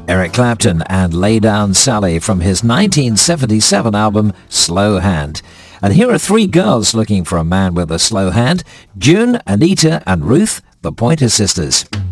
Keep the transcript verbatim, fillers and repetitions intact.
Eric Clapton and Lay Down Sally from his nineteen seventy-seven album Slow Hand. And here are three girls looking for a man with a slow hand: June, Anita and Ruth, the Pointer Sisters.